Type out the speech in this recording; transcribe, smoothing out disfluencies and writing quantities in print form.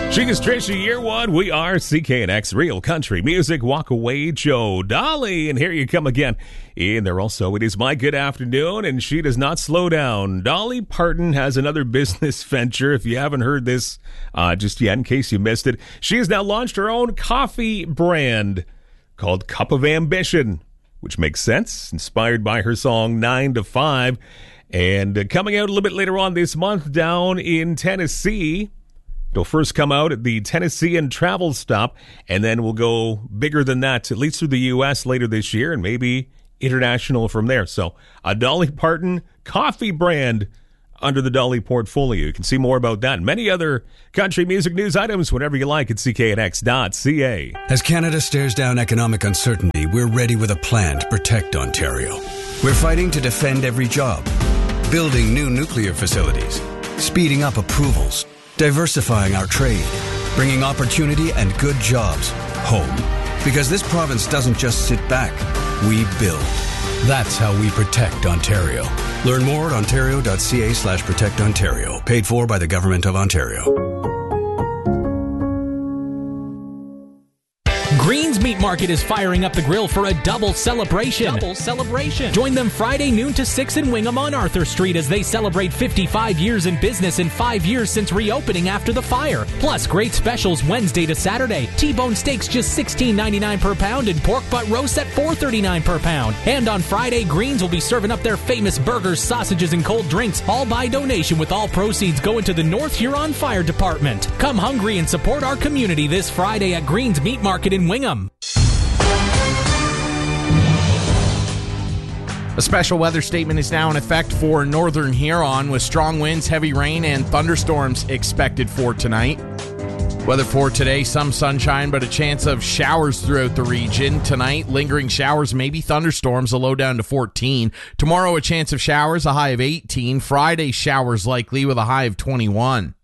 She is Trisha Yearwood. We are CKNX Real Country Music Walk Away Joe Dolly. And here you come again. In there also, it is my good afternoon, and she does not slow down. Dolly Parton has another business venture. If you haven't heard this just yet, in case you missed it, she has now launched her own coffee brand called Cup of Ambition, which makes sense, inspired by her song 9 to 5. And coming out a little bit later on this month down in Tennessee. It'll first come out at the Tennessean Travel Stop, and then we'll go bigger than that, at least through the U.S. later this year, and maybe international from there. So a Dolly Parton coffee brand under the Dolly portfolio. You can see more about that and many other country music news items whenever you like at cknx.ca. As Canada stares down economic uncertainty, we're ready with a plan to protect Ontario. We're fighting to defend every job, building new nuclear facilities, speeding up approvals, diversifying our trade, bringing opportunity and good jobs home. Because this province doesn't just sit back, we build. That's how we protect Ontario. Learn more at ontario.ca/protectontario. Paid for by the Government of Ontario. Green's Meat Market is firing up the grill for a double celebration. Join them Friday noon to 6 in Wingham on Arthur Street as they celebrate 55 years in business and 5 years since reopening after the fire. Plus, great specials Wednesday to Saturday. T-bone steaks just $16.99 per pound and pork butt roast at $4.39 per pound. And on Friday, Green's will be serving up their famous burgers, sausages, and cold drinks, all by donation, with all proceeds going to the North Huron Fire Department. Come hungry and support our community this Friday at Green's Meat Market in Wingham. A special weather statement is now in effect for Northern Huron, with strong winds, heavy rain, and thunderstorms expected for tonight. Weather for today, some sunshine, but a chance of showers throughout the region. Tonight, lingering showers, maybe thunderstorms, a low down to 14. Tomorrow, a chance of showers, a high of 18. Friday, showers likely with a high of 21.